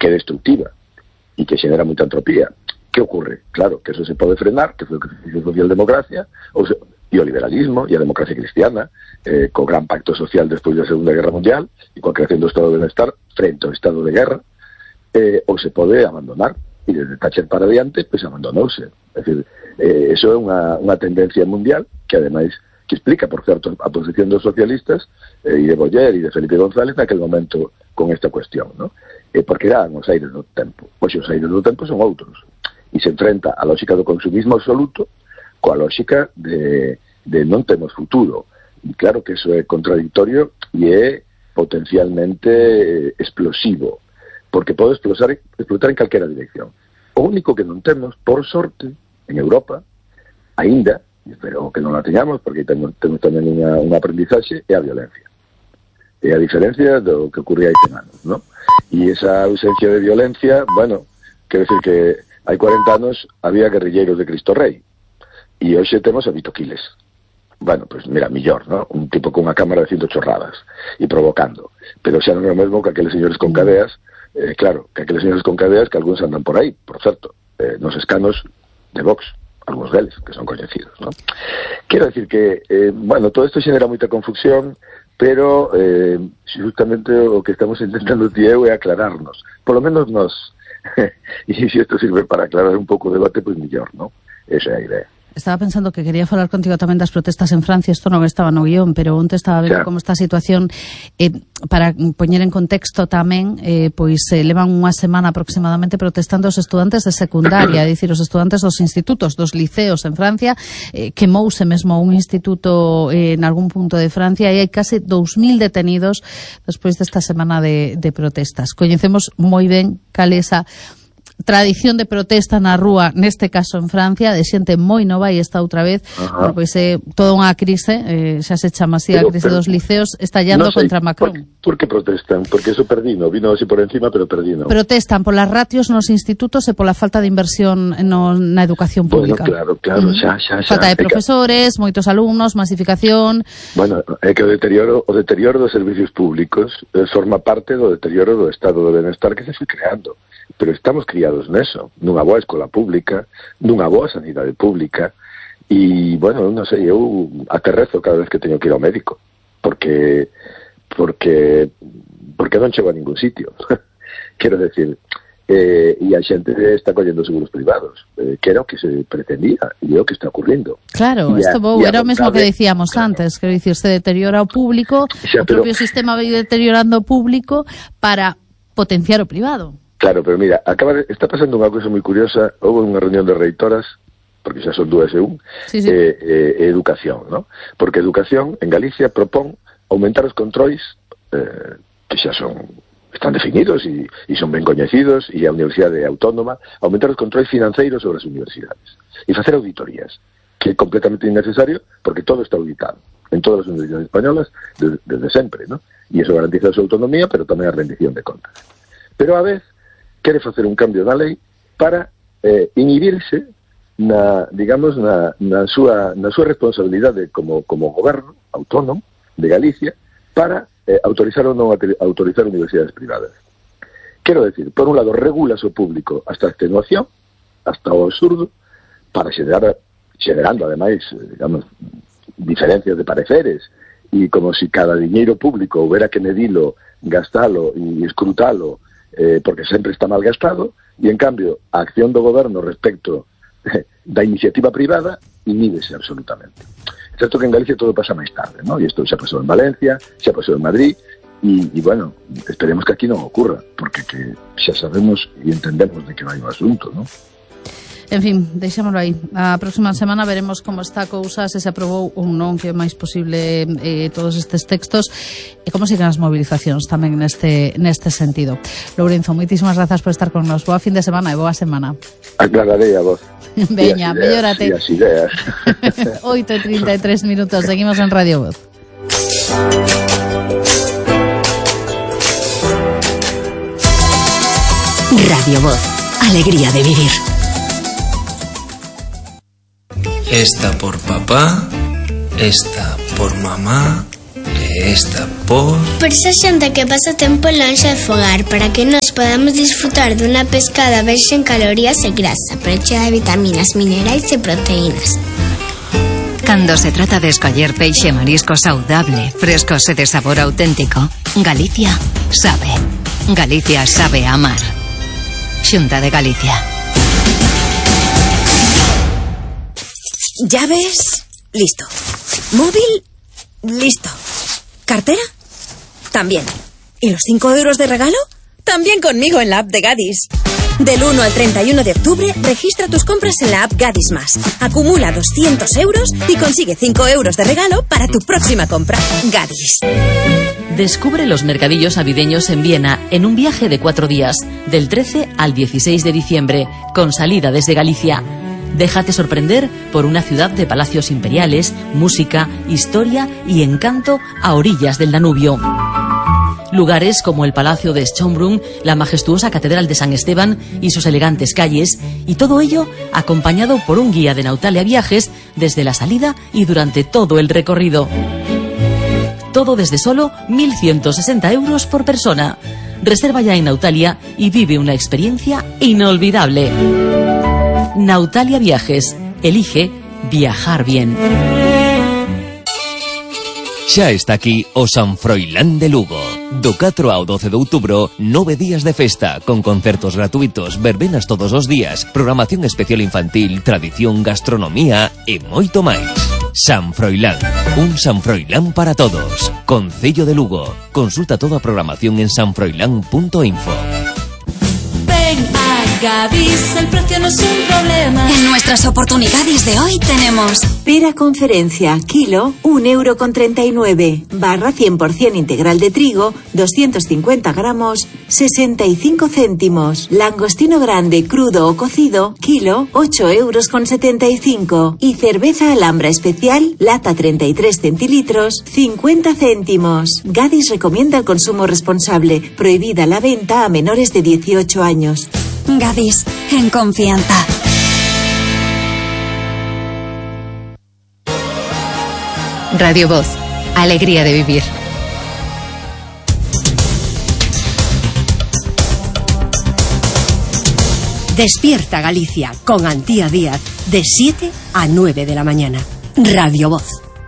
que é destructiva e que xenera moita entropía. Que ocurre? Claro, que eso se pode frenar, que foi o que fixo a socialdemocracia e o liberalismo e a democracia cristiana, co gran pacto social despois da Segunda Guerra Mundial e coa creación do Estado de Benestar frente ao estado de guerra, ou se pode abandonar, e desde Thatcher para adiante, pois abandonouse. É dicir, eso é unha tendencia mundial que ademais que explica, por certo, a posición dos socialistas e de Boyer e de Felipe González naquel momento con esta cuestión, ¿no? Porque eran os aires do tempo. Pois os aires do tempo son outros. E se enfrenta a lógica do consumismo absoluto coa lógica de non temos futuro. E claro que eso é contradictorio e é potencialmente explosivo, porque pode explotar en calquera dirección. O único que non temos, por sorte, en Europa, aínda, espero que non la teñamos, porque temos tamén unha aprendizaxe, é a violencia. É a diferencia do que ocurría hai 100 anos, ¿no? E esa ausencia de violencia, bueno, quero decir que hai 40 anos había guerrilleros de Cristo Rei e hoxe temos a Vito Quiles. Bueno, pues mira, millor, ¿no? Un tipo con unha cámara dicindo chorradas e provocando, pero xa non é o mesmo que aqueles señores con cadeas, claro, que aqueles señores con cadeas que algúns andan por aí, por certo, nos escanos de Vox, algúns deles, que son coñecidos, ¿no? Quero decir que, bueno, todo isto xenera moita confusión, pero justamente o que estamos intentando ti eu é aclararnos, por lo menos nos e se isto sirve para aclarar un pouco o debate, pois mellor, ¿no? Esa é a idea. Estaba pensando que quería falar contigo tamén das protestas en Francia, isto non estaba no guión, pero onte estaba vendo como esta situación, para poñer en contexto tamén, pois levan unha semana aproximadamente protestando os estudantes de secundaria, é dicir, os estudantes dos institutos, dos liceos en Francia, quemouse mesmo un instituto en algún punto de Francia e hai case 2.000 detenidos despois desta semana de protestas. Coñecemos moi ben cal é esa tradición de protesta na rúa, neste caso en Francia, de xente moi nova e esta outra vez, bueno, pois é toda unha crise, xa se chama así a crise dos liceos, estallando contra Macron. Por que protestan? Porque eso perdino, vino así por encima, pero perdino. Protestan polas ratios nos institutos e pola falta de inversión na educación pública. Bueno, claro, xa. Falta de profesores, moitos alumnos, masificación. Bueno, é que o deterioro dos servicios públicos forma parte do deterioro do estado de benestar que se foi creando. Pero estamos criados neso, nunha boa escola pública, nunha boa sanidade pública, e, bueno, non sei, eu aterrezo cada vez que teño que ir ao médico, porque non chego a ningún sitio. Quero decir, e a xente está collendo seguros privados, que era o que se pretendía, e é o que está ocurrindo. Claro, era o mesmo que decíamos antes, quero dicir, se deteriora o público, o propio sistema vai deteriorando o público para potenciar o privado. Claro, pero mira, está pasando unha cousa moi curiosa. Houve unha reunión de reitoras, porque xa son 2 e 1, educación, ¿no? Porque educación en Galicia propón aumentar os controis que xa están definidos e son ben coñecidos, e a Universidade Autónoma, aumentar os controis financeiros sobre as universidades e facer auditorías, que é completamente innecesario porque todo está auditado en todas as universidades españolas desde sempre, ¿no? E iso garantiza a súa autonomía, pero tamén a rendición de contas. Pero a vez quere facer un cambio da lei para inhibirse na súa responsabilidade como goberno autónomo de Galicia para autorizar ou non autorizar universidades privadas. Quero decir, por un lado, regula o público hasta a extenuación, hasta o absurdo, para xerando, ademais, diferencias de pareceres, e como si cada diñeiro público houbera que medilo, gastalo e escrutalo, porque sempre está mal gastado, e en cambio a acción do goberno respecto da iniciativa privada inhíbese absolutamente. É certo que en Galicia todo pasa máis tarde, ¿no? E isto xa pasou en Valencia, xa pasou en Madrid, e bueno, esperemos que aquí non ocurra, porque que xa sabemos e entendemos de que vai o asunto, ¿no? En fin, deixémoslo aí. A próxima semana veremos como está a cousa, se aprobou ou non, que é máis posible todos estes textos, e como siguen as movilizacións tamén neste sentido. Lourenzo, moitísimas grazas por estar con nos. Boa fin de semana e boa semana. Aclararei a voz. Veña, mellórate. E as ideas. 8:33 minutos, seguimos en Radio Voz. Radio Voz, alegría de vivir. Esta por papá, esta por mamá, e esta por... Por esa xente que pasa tempo lonxe de fogar, para que nos podemos disfrutar dunha pescada baixa en calorías e grasa, pero chea de vitaminas, minerais e proteínas. Cando se trata de escoller peixe e marisco saudable, frescos e de sabor auténtico, Galicia sabe. Galicia sabe amar. Xunta de Galicia. Llaves, listo. Móvil, listo. ¿Cartera? También. ¿Y los 5 euros de regalo? También conmigo en la app de Gadis. Del 1 al 31 de octubre, registra tus compras en la app Gadis Más. Acumula 200 euros y consigue 5 euros de regalo para tu próxima compra. Gadis. Descubre los mercadillos navideños en Viena en un viaje de 4 días, del 13 al 16 de diciembre, con salida desde Galicia. Déjate sorprender por una ciudad de palacios imperiales, música, historia y encanto a orillas del Danubio. Lugares como el Palacio de Schönbrunn, la majestuosa Catedral de San Esteban y sus elegantes calles, y todo ello acompañado por un guía de Nautalia Viajes desde la salida y durante todo el recorrido. Todo desde solo 1.160 euros por persona. Reserva ya en Nautalia y vive una experiencia inolvidable. Nautalia Viajes. Elige viajar bien. Xa está aquí o San Froilán de Lugo. Do 4 ao 12 de outubro, 9 días de festa, con concertos gratuitos, verbenas todos os días, programación especial infantil, tradición, gastronomía e moito máis. San Froilán, un San Froilán para todos. Concello de Lugo. Consulta toda a programación en sanfroilán.info. Ven a Gadis, el precio no es un problema. En nuestras oportunidades de hoy tenemos pera conferencia, kilo, 1,39 €, barra 100% integral de trigo, 250 gramos, 65 céntimos. Langostino grande, crudo o cocido, kilo, 8,75 €. Y cerveza Alhambra especial, lata 33 centilitros, 50 céntimos. Gadis recomienda el consumo responsable. Prohibida la venta a menores de 18 años. Gadis, en confianza. Radio Voz, alegría de vivir. Despierta Galicia con Antía Díaz de 7 a 9 de la mañana. Radio Voz.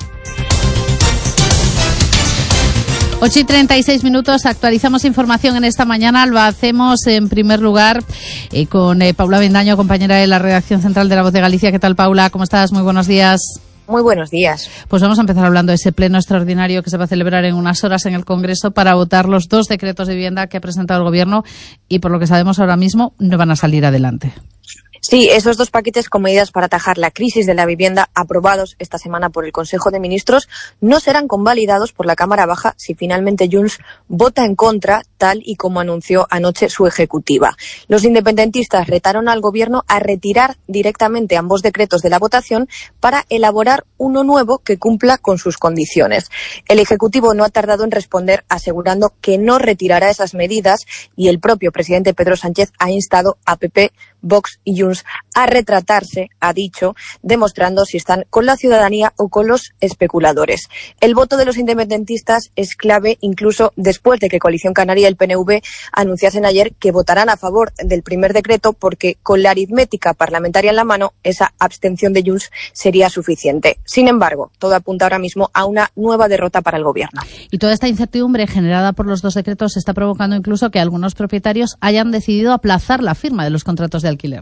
8:36 minutos, actualizamos información en esta mañana. Lo hacemos en primer lugar con Paula Bendaño, compañera de la redacción central de La Voz de Galicia. ¿Qué tal, Paula? ¿Cómo estás? Muy buenos días. Muy buenos días. Pues vamos a empezar hablando de ese pleno extraordinario que se va a celebrar en unas horas en el Congreso para votar los 2 decretos de vivienda que ha presentado el Gobierno y, por lo que sabemos ahora mismo, no van a salir adelante. Sí, esos 2 paquetes con medidas para atajar la crisis de la vivienda aprobados esta semana por el Consejo de Ministros no serán convalidados por la Cámara Baja si finalmente Junts vota en contra, tal y como anunció anoche su ejecutiva. Los independentistas retaron al Gobierno a retirar directamente ambos decretos de la votación para elaborar uno nuevo que cumpla con sus condiciones. El Ejecutivo no ha tardado en responder asegurando que no retirará esas medidas y el propio presidente Pedro Sánchez ha instado a PP, Vox y Junts a retratarse, ha dicho, demostrando si están con la ciudadanía o con los especuladores. El voto de los independentistas es clave incluso después de que Coalición Canaria y el PNV anunciasen ayer que votarán a favor del primer decreto porque con la aritmética parlamentaria en la mano esa abstención de Junts sería suficiente. Sin embargo, todo apunta ahora mismo a una nueva derrota para el Gobierno. Y toda esta incertidumbre generada por los 2 decretos está provocando incluso que algunos propietarios hayan decidido aplazar la firma de los contratos de alquiler.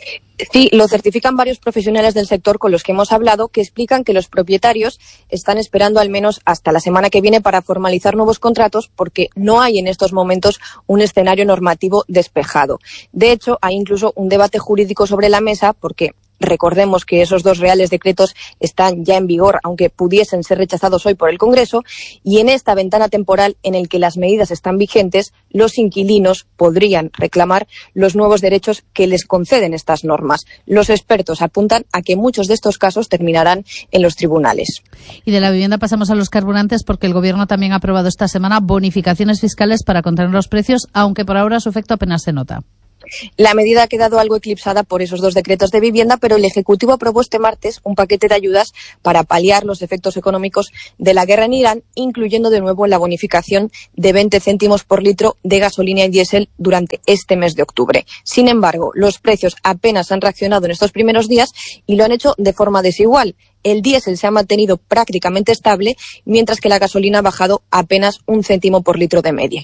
Sí, lo certifican varios profesionales del sector con los que hemos hablado, que explican que los propietarios están esperando al menos hasta la semana que viene para formalizar nuevos contratos porque no hay en estos momentos un escenario normativo despejado. De hecho, hay incluso un debate jurídico sobre la mesa porque recordemos que esos 2 reales decretos están ya en vigor, aunque pudiesen ser rechazados hoy por el Congreso, y en esta ventana temporal en el que las medidas están vigentes, los inquilinos podrían reclamar los nuevos derechos que les conceden estas normas. Los expertos apuntan a que muchos de estos casos terminarán en los tribunales. Y de la vivienda pasamos a los carburantes porque el Gobierno también ha aprobado esta semana bonificaciones fiscales para contener los precios, aunque por ahora su efecto apenas se nota. La medida ha quedado algo eclipsada por esos 2 decretos de vivienda, pero el Ejecutivo aprobó este martes un paquete de ayudas para paliar los efectos económicos de la guerra en Irán, incluyendo de nuevo la bonificación de 20 céntimos por litro de gasolina y diésel durante este mes de octubre. Sin embargo, los precios apenas han reaccionado en estos primeros días y lo han hecho de forma desigual. El diésel se ha mantenido prácticamente estable, mientras que la gasolina ha bajado apenas 1 céntimo por litro de media.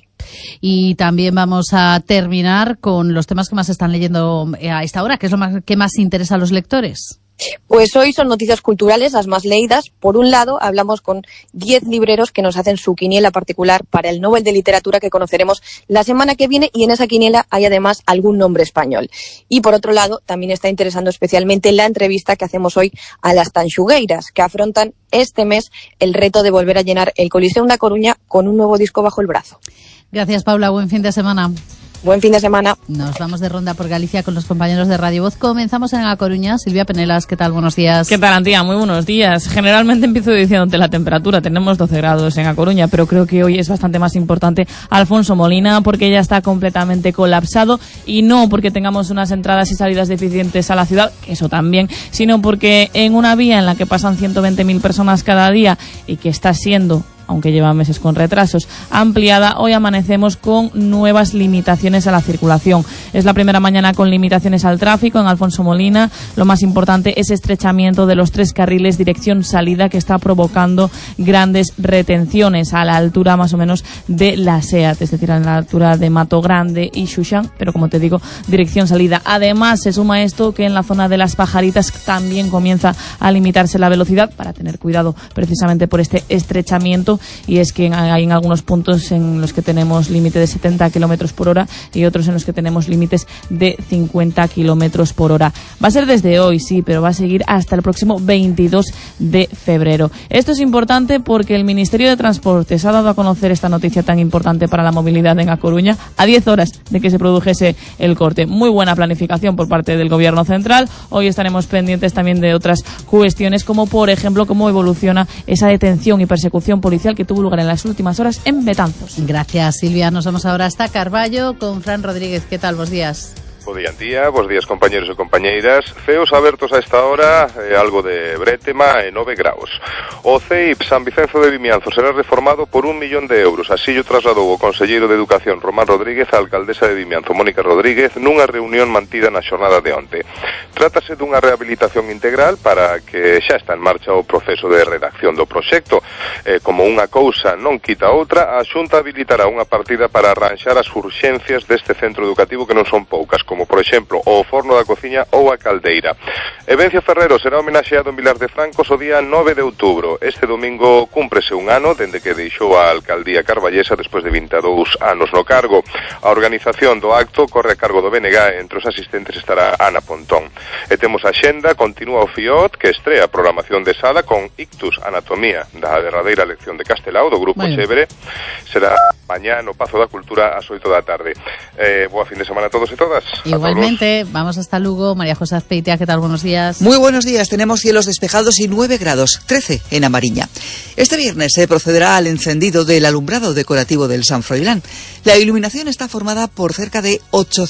Y también vamos a terminar con los temas que más están leyendo a esta hora, que es lo que más interesa a los lectores. Pues hoy son noticias culturales las más leídas. Por un lado, hablamos con 10 libreros que nos hacen su quiniela particular para el Nobel de Literatura que conoceremos la semana que viene, y en esa quiniela hay además algún nombre español. Y por otro lado, también está interesando especialmente la entrevista que hacemos hoy a las Tanxugueiras, que afrontan este mes el reto de volver a llenar el Coliseo da Coruña con un nuevo disco bajo el brazo. Gracias, Paula. Buen fin de semana. Buen fin de semana. Nos vamos de ronda por Galicia con los compañeros de Radio Voz. Comenzamos en A Coruña. Silvia Penelas, ¿qué tal? Buenos días. ¿Qué tal, Antía? Muy buenos días. Generalmente empiezo diciéndote la temperatura. Tenemos 12 grados en A Coruña, pero creo que hoy es bastante más importante Alfonso Molina, porque ya está completamente colapsado, y no porque tengamos unas entradas y salidas deficientes a la ciudad, que eso también, sino porque en una vía en la que pasan 120.000 personas cada día y que está siendo, aunque lleva meses con retrasos, ampliada, hoy amanecemos con nuevas limitaciones a la circulación. Es la primera mañana con limitaciones al tráfico en Alfonso Molina. Lo más importante es estrechamiento de los 3 carriles dirección salida, que está provocando grandes retenciones a la altura más o menos de la SEAT, es decir, a la altura de Mato Grande y Xuxán, pero como te digo, dirección salida. Además, se suma esto que en la zona de Las Pajaritas también comienza a limitarse la velocidad, para tener cuidado precisamente por este estrechamiento. Y es que hay en algunos puntos en los que tenemos límite de 70 kilómetros por hora y otros en los que tenemos límites de 50 kilómetros por hora. Va a ser desde hoy, sí, pero va a seguir hasta el próximo 22 de febrero. Esto es importante porque el Ministerio de Transportes ha dado a conocer esta noticia tan importante para la movilidad en A Coruña a 10 horas de que se produjese el corte. Muy buena planificación por parte del Gobierno central. Hoy estaremos pendientes también de otras cuestiones, como por ejemplo cómo evoluciona esa detención y persecución policial que tuvo lugar en las últimas horas en Betanzos. Gracias, Silvia. Nos vamos ahora hasta Carballo con Fran Rodríguez. ¿Qué tal? Buenos días. Bo día, bos días compañeros e compañeiras. Ceos abertos a esta hora, algo de brétema e 9 graus. O CEIP San Vicenzo de Vimianzo será reformado por 1 millón de euros. Así o trasladou o conselleiro de Educación Román Rodríguez á alcaldesa de Vimianzo Mónica Rodríguez nunha reunión mantida na xornada de onte. Trátase dunha rehabilitación integral para que xa está en marcha o proceso de redacción do proxecto. Como unha cousa non quita outra, a Xunta habilitará unha partida para arranxar as urxencias deste centro educativo, que non son poucas, como por exemplo o forno da cociña ou a caldeira. Evencio Ferrero será homenaxeado en Vilar de Francos o día 9 de outubro. Este domingo cúmprese un ano dende que deixou a alcaldía carballesa despois de 22 anos no cargo. A organización do acto corre a cargo do BNG, entre os asistentes estará Ana Pontón. E temos a xenda, continúa o FIOT, que estrea a programación de sala con Ictus, Anatomía, da derradeira lección de Castelao, do Grupo Xévere. Será mañá no Pazo da Cultura ás 8 da tarde. Boa fin de semana a todos e todas. Igualmente, vamos hasta Lugo. María José Azpeitia, ¿qué tal? Buenos días. Muy buenos días. Tenemos cielos despejados y 9 grados, 13 en A Mariña. Este viernes se procederá al encendido del alumbrado decorativo del San Froilán. La iluminación está formada por cerca de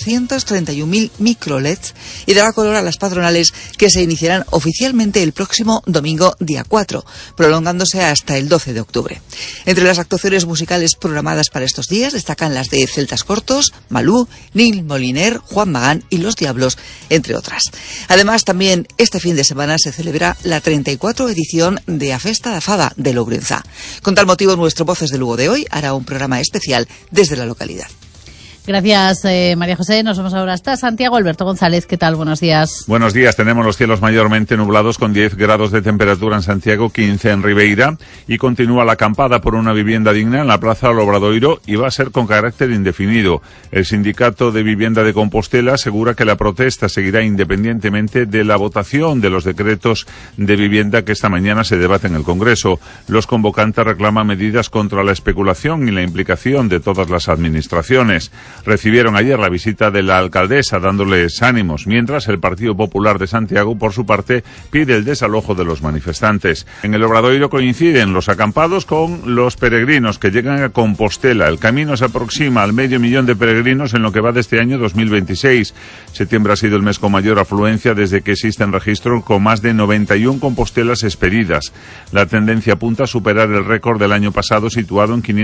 831.000 micro-LEDs y dará color a las patronales, que se iniciarán oficialmente el próximo domingo día 4, prolongándose hasta el 12 de octubre. Entre las actuaciones musicales programadas para estos días destacan las de Celtas Cortos, Malú, Nil Moliner, Juan Magán y Los Diablos, entre otras. Además, también este fin de semana se celebra la 34 edición de A Festa da Faba de Loubrenza. Con tal motivo, nuestro Voces de Lugo de hoy hará un programa especial desde la localidad. Gracias, María José. Nos vamos ahora hasta Santiago. Alberto González, ¿qué tal? Buenos días. Buenos días. Tenemos los cielos mayormente nublados con 10 grados de temperatura en Santiago, 15 en Ribeira, y continúa la acampada por una vivienda digna en la Plaza del Obradoiro y va a ser con carácter indefinido. El Sindicato de Vivienda de Compostela asegura que la protesta seguirá independientemente de la votación de los decretos de vivienda que esta mañana se debate en el Congreso. Los convocantes reclaman medidas contra la especulación y la implicación de todas las administraciones. recibieron ayer la visita de la alcaldesa dándoles ánimos, mientras el Partido Popular de Santiago, por su parte, pide el desalojo de los manifestantes. En el Obradoiro coinciden los acampados con los peregrinos que llegan a Compostela. El camino se aproxima al 500.000 de peregrinos en lo que va de este año 2026. Septiembre ha sido el mes con mayor afluencia desde que existen registros, con más de 91 Compostelas expedidas. La tendencia apunta a superar el récord del año pasado, situado en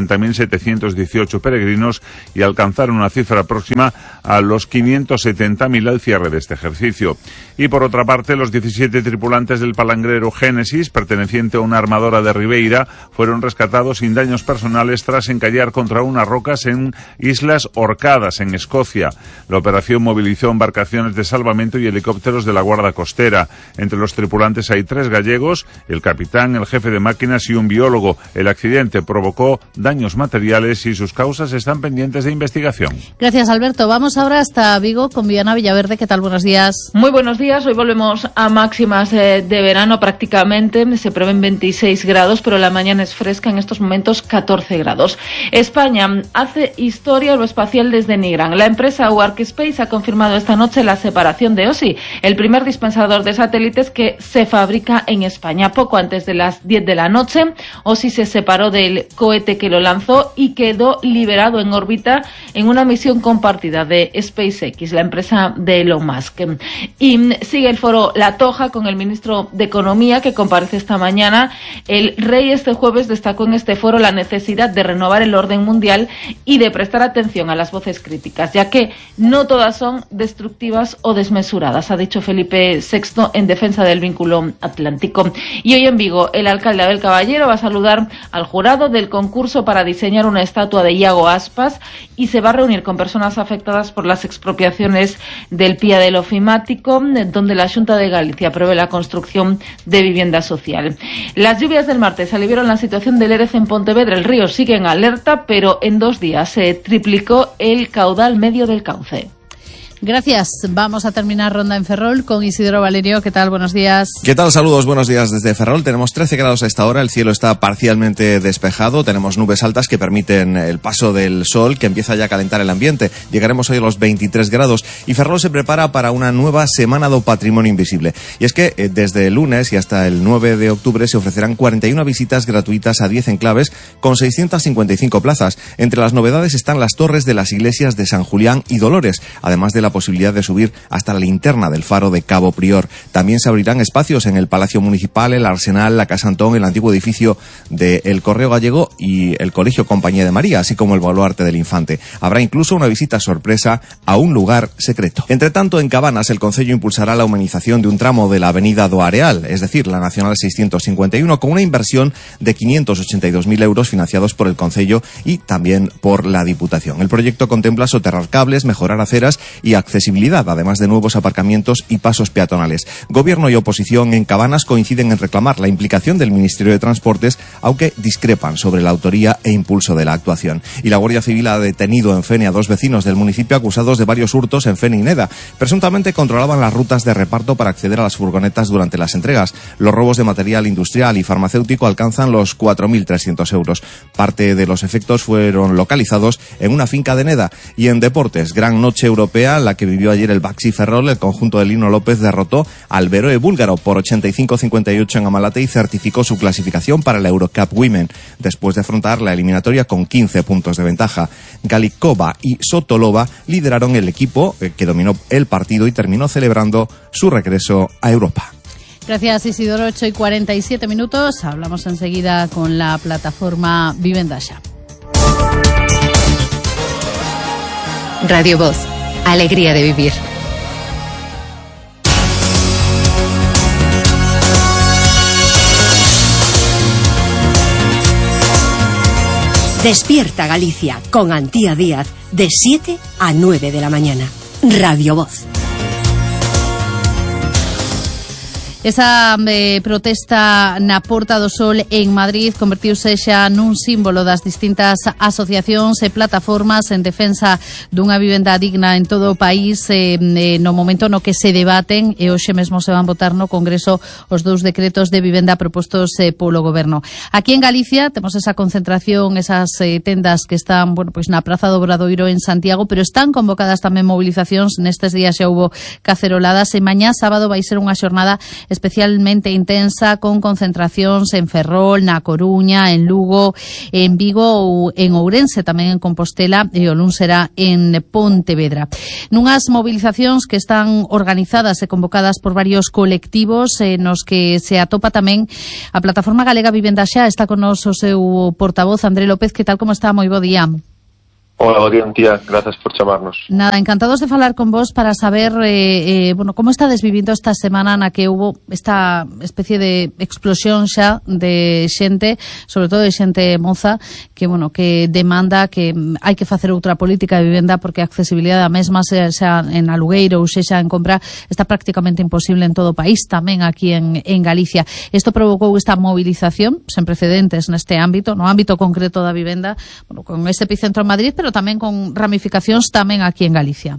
530.718 peregrinos, y alcanzar una cifra próxima a los 570.000 al cierre de este ejercicio. Y por otra parte, los 17 tripulantes del palangrero Génesis, perteneciente a una armadora de Ribeira, fueron rescatados sin daños personales tras encallar contra unas rocas en Islas Orcadas, en Escocia. La operación movilizó embarcaciones de salvamento y helicópteros de la Guardia Costera. Entre los tripulantes hay 3 gallegos, el capitán, el jefe de máquinas y un biólogo. El accidente provocó daños materiales y sus causas están pendientes de investigación. Gracias, Alberto. Vamos ahora hasta Vigo con Viana Villaverde. ¿Qué tal? Buenos días. Muy buenos días. Hoy volvemos a máximas de verano prácticamente. Se prevén 26 grados, pero la mañana es fresca, en estos momentos 14 grados. España hace historia aeroespacial desde Nigran. La empresa Workspace ha confirmado esta noche la separación de OSI, el primer dispensador de satélites que se fabrica en España. Poco antes de las 10 de la noche, OSI se separó del cohete que lo lanzó y quedó liberado en órbita en una misión compartida de SpaceX, la empresa de Elon Musk. Y sigue el foro La Toja con el ministro de Economía, que comparece esta mañana. El rey este jueves destacó en este foro la necesidad de renovar el orden mundial y de prestar atención a las voces críticas, ya que no todas son destructivas o desmesuradas, ha dicho Felipe VI en defensa del vínculo atlántico. Y hoy en Vigo, el alcalde Abel Caballero va a saludar al jurado del concurso para diseñar una estatua de Iago Aspas y se va a reunir con personas afectadas por las expropiaciones del Pía del Ofimático, donde la Xunta de Galicia prevé la construcción de vivienda social. Las lluvias del martes aliviaron la situación del Erez en Pontevedra. El río sigue en alerta, pero en 2 días se triplicó el caudal medio del cauce. Gracias. Vamos a terminar ronda en Ferrol con Isidoro Valerio. ¿Qué tal? Buenos días. ¿Qué tal? Saludos. Buenos días desde Ferrol. Tenemos 13 grados a esta hora. El cielo está parcialmente despejado. Tenemos nubes altas que permiten el paso del sol, que empieza ya a calentar el ambiente. Llegaremos hoy a los 23 grados. Y Ferrol se prepara para una nueva Semana do Patrimonio Invisible. Y es que desde el lunes y hasta el 9 de octubre se ofrecerán 41 visitas gratuitas a 10 enclaves con 655 plazas. Entre las novedades están las torres de las iglesias de San Julián y Dolores, además de la posibilidad de subir hasta la linterna del faro de Cabo Prior. También se abrirán espacios en el Palacio Municipal, el Arsenal, la Casa Antón, el antiguo edificio del Correo Gallego y el Colegio Compañía de María, así como el Baluarte del Infante. Habrá incluso una visita sorpresa a un lugar secreto. Entre tanto, en Cabanas, el Concello impulsará la humanización de un tramo de la avenida do Areal, es decir, la Nacional 651, con una inversión de 582.000 euros financiados por el Concello y también por la Diputación. El proyecto contempla soterrar cables, mejorar aceras y accesibilidad, además de nuevos aparcamientos y pasos peatonales. Gobierno y oposición en Cabanas coinciden en reclamar la implicación del Ministerio de Transportes, aunque discrepan sobre la autoría e impulso de la actuación. Y la Guardia Civil ha detenido en Fene a 2 vecinos del municipio acusados de varios hurtos en Fene y Neda. Presuntamente controlaban las rutas de reparto para acceder a las furgonetas durante las entregas. Los robos de material industrial y farmacéutico alcanzan los 4.300 euros. Parte de los efectos fueron localizados en una finca de Neda. Y en deportes, gran noche europea, la que vivió ayer el Baxi Ferrol. El conjunto de Lino López derrotó al Beroe búlgaro por 85-58 en Amalate y certificó su clasificación para la Eurocup Women, después de afrontar la eliminatoria con 15 puntos de ventaja. Galikova y Sotolova lideraron el equipo que dominó el partido y terminó celebrando su regreso a Europa. Gracias, Isidoro. 8:47. Hablamos enseguida con la plataforma Vivendaxa. Radio Voz. Alegría de vivir. Despierta Galicia con Antía Díaz de 7 a 9 de la mañana. Radio Voz. Esa protesta na Porta do Sol en Madrid convertiuse xa nun símbolo das distintas asociacións e plataformas en defensa dunha vivenda digna en todo o país no momento no que se debaten e hoxe mesmo se van votar no Congreso os 2 decretos de vivenda propostos polo Goberno. Aquí en Galicia temos esa concentración, esas tendas que están, bueno, pois na Praza do Obradoiro en Santiago, pero están convocadas tamén movilizacións. Nestes días xa hubo caceroladas e mañá sábado vai ser unha xornada especialmente intensa con concentracións en Ferrol, na Coruña, en Lugo, en Vigo ou en Ourense, tamén en Compostela e o luns será en Pontevedra. Nunhas movilizacións que están organizadas e convocadas por varios colectivos nos que se atopa tamén a Plataforma Galega Vivenda Xa. Está con nos o seu portavoz André López. Que tal, como está? Moi bo día. Hola, bo día, tía. Grazas por chamarnos. Nada, encantados de falar con vos para saber, bueno, como estades vivindo esta semana na que hubo esta especie de explosión xa de xente, sobre todo de xente moza, que, bueno, que demanda que hai que facer outra política de vivenda porque a accesibilidade a mesma, xa en alugueiro ou xa en compra, está prácticamente imposible en todo o país, tamén aquí en Galicia. Isto provocou esta movilización sen precedentes neste ámbito, no ámbito concreto da vivenda, bueno, con este epicentro en Madrid, pero tamén con ramificacións tamén aquí en Galicia.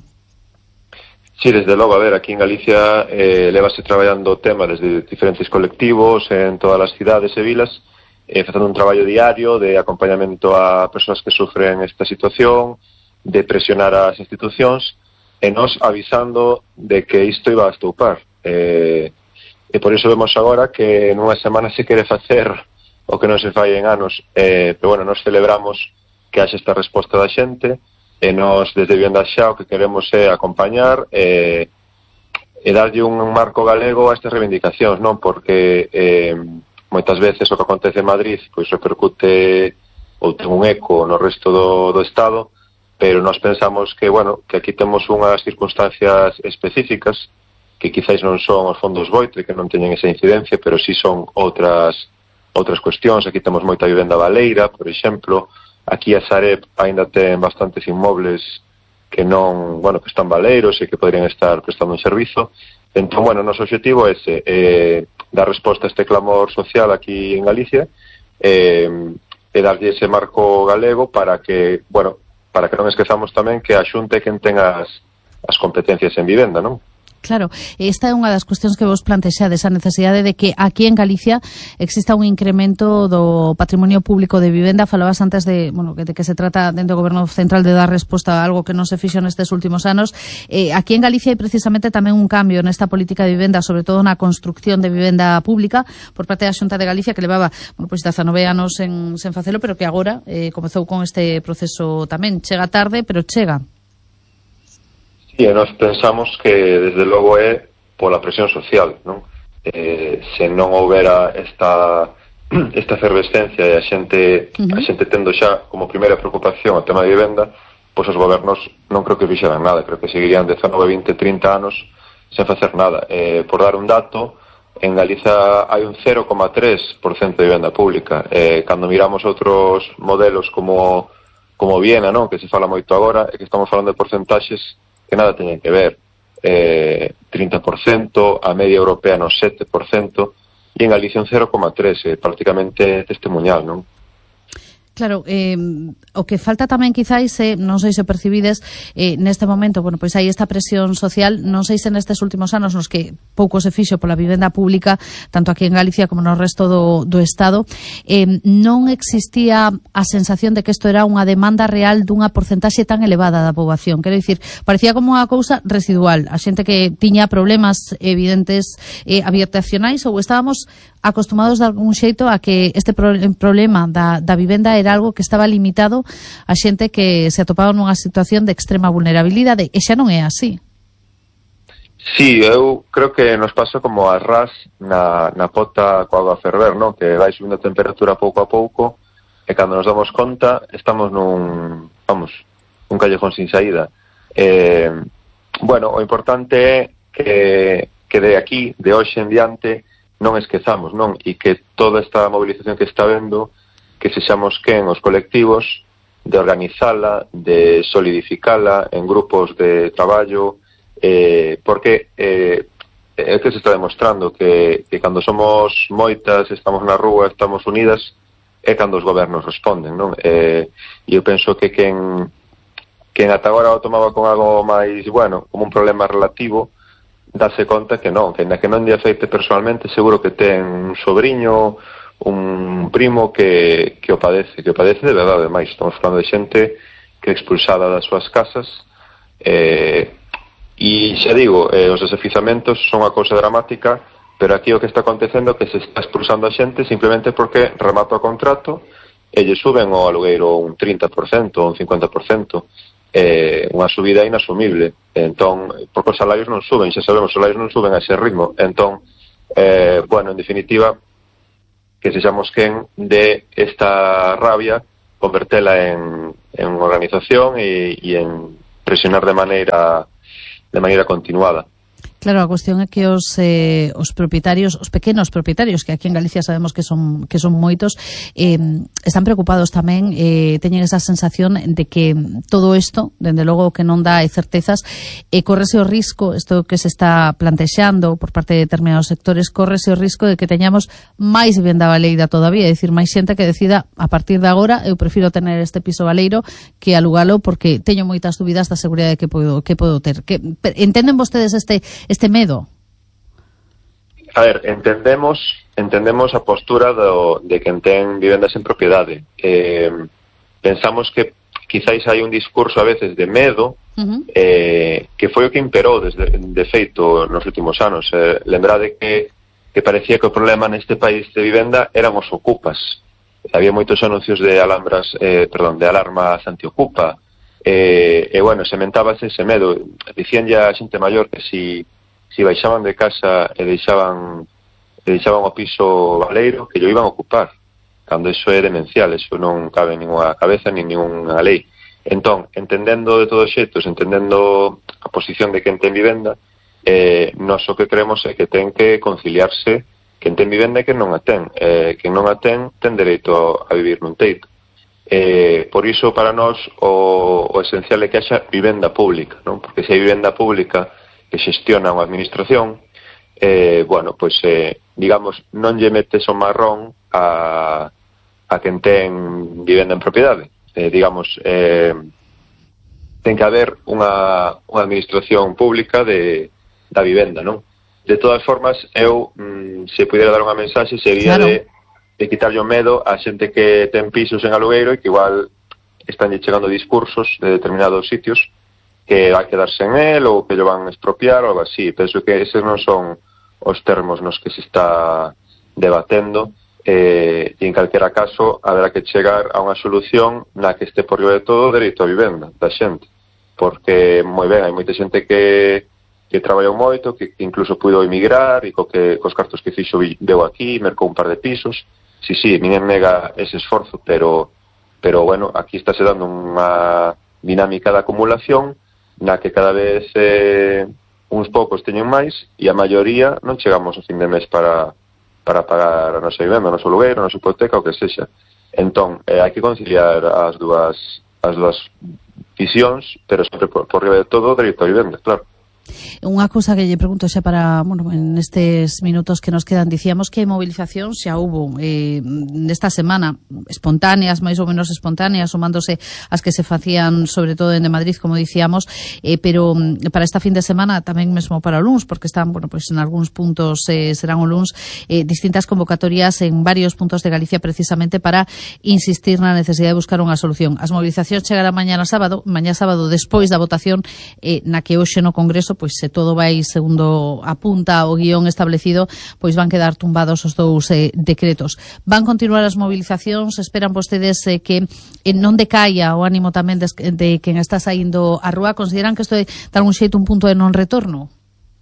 Sí, desde logo, a ver, aquí en Galicia levase traballando o tema desde diferentes colectivos en todas as cidades e vilas, facendo un traballo diario de acompañamento a persoas que sufren esta situación, de presionar as institucións, e nos avisando de que isto iba a estoupar. E por iso vemos agora que nunha semana se quere facer o que non se fai en anos, pero bueno, nos celebramos que haxe esta resposta da xente, e nós desde Vivenda Xa o que queremos é acompañar e darlle un marco galego a estas reivindicacións, non? Porque moitas veces o que acontece en Madrid pois repercute ou ten un eco no resto do Estado, pero nós pensamos que, bueno, que aquí temos unhas circunstancias específicas que quizáis non son os fondos Boitre, que non teñen esa incidencia, pero sí son outras cuestións. Aquí temos moita vivenda baleira, por exemplo. Aquí a Sareb ainda ten bastantes inmobles que non, bueno, que están baleiros e que poderían estar prestando un servizo. Entón, bueno, o noso objetivo é ese, dar resposta a este clamor social aquí en Galicia e darlle ese marco galego para que, bueno, para que non esquezamos tamén que a Xunta é quen ten as competencias en vivenda, non? Claro, esta é unha das cuestións que vos plantexades, a necesidade de que aquí en Galicia exista un incremento do patrimonio público de vivenda. Falabas antes de, bueno, de que se trata dentro do Goberno Central de dar resposta a algo que non se fixo nestes últimos anos. Aquí en Galicia hai precisamente tamén un cambio nesta política de vivenda, sobre todo na construcción de vivenda pública por parte da Xunta de Galicia, que levaba, bueno, pois 19 anos sen facelo, pero que agora comezou con este proceso tamén. Chega tarde, pero chega. Sí, e nós pensamos que desde logo é pola presión social, non? Se non houbera esta efervescencia e a xente tendo xa como primeira preocupación o tema de vivenda, pois os gobernos non creo que fixeran nada, creo que seguirían 19, 20, 30 anos sen facer nada. Por dar un dato, en Galiza hai un 0,3% de vivenda pública. Cando miramos outros modelos como Viena, non? Que se fala moito agora, e que estamos falando de porcentaxes que nada teñen que ver, 30%, a media europea no 7%, e en Galicia un 0,3%, prácticamente testemunhal, non? Claro, o que falta tamén quizáis, non sei se percibides neste momento, bueno, pois hai esta presión social, non sei se nestes últimos anos nos que pouco se fixo pola vivenda pública, tanto aquí en Galicia como no resto do Estado, non existía a sensación de que isto era unha demanda real dunha porcentaxe tan elevada da poboación. Quero dicir, parecía como unha cousa residual, a xente que tiña problemas evidentes habitacionais, ou estábamos acostumados de algún xeito a que este problema da vivenda era algo que estaba limitado a xente que se atopaba nunha situación de extrema vulnerabilidade, e xa non é así. Sí, eu creo que nos pasa como a ras na pota coa auga a ferver, non? Que vai subindo a temperatura pouco a pouco e cando nos damos conta estamos un callejón sin saída. Bueno, o importante é que de aquí, de hoxe en diante, non esquezamos, non? E que toda esta movilización que está vendo, que sexamos quen os colectivos, de organizala, de solidificala en grupos de traballo, porque é que se está demostrando que cando somos moitas, estamos na rúa, estamos unidas, é cando os gobernos responden, non? E eu penso que quen ata agora o tomaba con algo máis, bueno, como un problema relativo, darse conta que non lle afecte personalmente, seguro que ten un sobriño, un primo que o padece de verdade. Máis, estamos falando de xente que é expulsada das súas casas, e xa digo, os desafiuzamentos son unha cousa dramática, pero aquí o que está acontecendo é que se está expulsando a xente simplemente porque remata o contrato e lle suben o alugueiro un 30% ou un 50%, unha subida inasumible. Entón, porque os salarios non suben, xa sabemos, os salarios non suben a ese ritmo. Entón, bueno, en definitiva, que sexamos quen de esta rabia convertela en organización e en presionar de maneira continuada. Claro, a cuestión é que os propietarios, os pequenos propietarios, que aquí en Galicia sabemos que son moitos, están preocupados tamén, teñen esa sensación de que todo isto, dende logo que non dá certezas, correse o risco, isto que se está plantexando por parte de determinados sectores, correse o risco de que teñamos máis vivenda baleira todavía, é dicir, máis xente que decida, a partir de agora, eu prefiro tener este piso baleiro que alugalo porque teño moitas dúbidas da seguridade que podo ter. Entenden vostedes este medo? A ver, entendemos a postura de quen ten vivendas en propiedade. Pensamos que quizáis hai un discurso a veces de medo, que foi o que imperou de feito nos últimos anos. Lembrade que parecía que o problema neste país de vivenda eran os ocupas. Había moitos anuncios de alarma antiocupa, e bueno, sementábase ese medo. Dicían ya a xente maior que si baixaban de casa e deixaban o piso baleiro, que yo iban a ocupar, cando eso é demencial, eso non cabe en ninguna cabeza, nin ninguna lei. Entón, entendendo de todos xeitos, entendendo a posición de quen ten vivenda, nós o que creemos é que ten que conciliarse quen ten vivenda e quen non a ten. Quen non a ten dereito a vivir nun teito. Por iso, para nós, o esencial é que haxa vivenda pública, non? Porque se hai vivenda pública que xestiona unha administración, bueno, pois, digamos, non lle metes o marrón a quen ten vivenda en propiedade. Digamos, ten que haber unha administración pública da vivenda, non? De todas formas, eu, se pudera dar unha mensaxe, sería claro, de quitarlle o medo a xente que ten pisos en alugueiro e que igual están chegando discursos de determinados sitios que vai quedarse en él ou que lo van a expropiar ou algo así. Penso que eses non son os termos nos que se está debatendo, e en calquera caso haberá que chegar a unha solución na que este por riba de todo o dereito a vivenda da xente, porque moi ben, hai moita xente que traballou moito, que incluso puido emigrar e cos cartos que fixo veu aquí, mercou un par de pisos. Sí, ninguén nega ese esforzo, pero bueno, aquí estáse dando unha dinámica de acumulación na que cada vez uns poucos teñen máis e a maioría non chegamos ao fin de mes para pagar a nosa vivenda, o noso alugueiro, a nosa hipoteca, o que sexa. Entón, hai que conciliar as dúas visións, pero sempre por riba de todo o dereito a vivenda, claro. Unha cousa que lle pregunto xa para, bueno, en estes minutos que nos quedan, dicíamos que movilización xa hubo nesta semana, espontáneas, máis ou menos espontáneas, sumándose as que se facían sobre todo en de Madrid, como dicíamos, pero para esta fin de semana tamén mesmo para o luns, porque están, bueno, pois en algúns puntos serán o luns, distintas convocatorias en varios puntos de Galicia precisamente para insistir na necesidade de buscar unha solución. As movilizacións chegarán mañá sábado despois da votación na que hoxe no Congreso, pois se todo vai segundo apunta o guión establecido, pois van quedar tumbados os dous decretos. Van continuar as movilizacións, esperan vostedes que non decaia o ánimo tamén de quen está saindo á rúa? Consideran que isto é de algún xeito un punto de non retorno?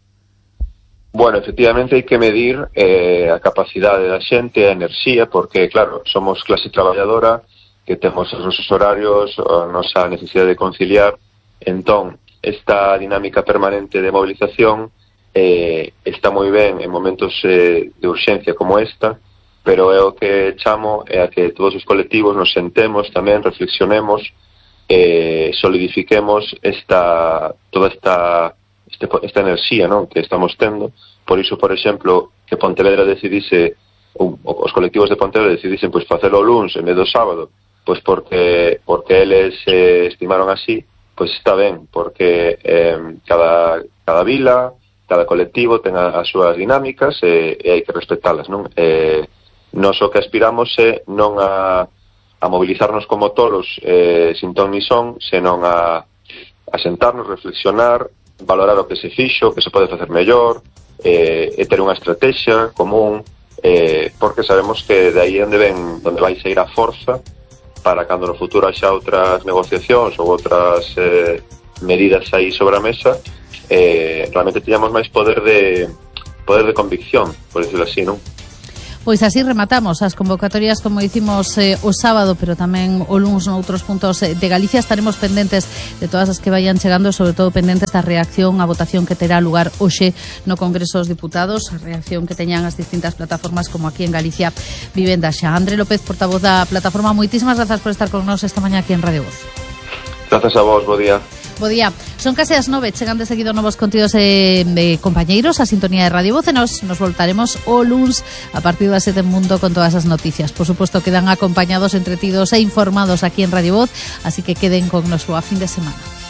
Bueno, efectivamente hai que medir a capacidade da xente, a enerxía, porque, claro, somos clase traballadora, que temos os nosos horarios, a nosa necesidade de conciliar. Entón, esta dinámica permanente de movilización está moi ben en momentos de urxencia como esta, pero é o que chamo é a que todos os colectivos nos sentemos tamén, reflexionemos, solidifiquemos toda esta esta enerxía, non, que estamos tendo. Por iso, por exemplo, que Pontevedra decidise, os colectivos de Pontevedra decidisen pois facelo o luns en vez do sábado, pois porque eles estimaron así, pois está ben, porque cada vila, cada colectivo ten as súas dinámicas e hai que respetalas, non? Nos o que aspiramos é non a mobilizarnos como tolos sin ton ni son, senón a sentarnos, reflexionar, valorar o que se fixo, o que se pode facer mellor, e ter unha estrategia común, porque sabemos que de aí onde vai sair a forza para cando no futuro haxa outras negociacións ou outras medidas aí sobre a mesa, realmente teñamos máis poder de convicción, por decirlo así, non? Pois así rematamos as convocatorias, como dicimos o sábado, pero tamén o luns noutros puntos de Galicia. Estaremos pendentes de todas as que vayan chegando, sobre todo pendentes da reacción á votación que terá lugar hoxe no Congreso dos Diputados, a reacción que teñan as distintas plataformas, como aquí en Galicia Vivenda Xa. André López, portavoz da plataforma, moitísimas grazas por estar con nós esta mañá aquí en Radio Voz. Grazas a vos, bo día. Bo día. Son case as 9, chegan de seguido novos contidos de compañeiros a sintonía de Radio Voz e nos voltaremos o luns a partir das 7 en Mundo con todas as noticias. Por suposto, quedan acompañados, entretidos e informados aquí en Radio Voz, así que queden con nos boa fin de semana.